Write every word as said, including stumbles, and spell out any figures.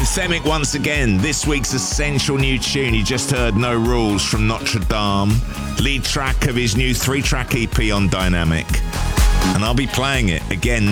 Anthemic once again, this week's essential new tune. You just heard No Rules from Notre Dame, lead track of his new three-track E P on Dynamic. And I'll be playing it again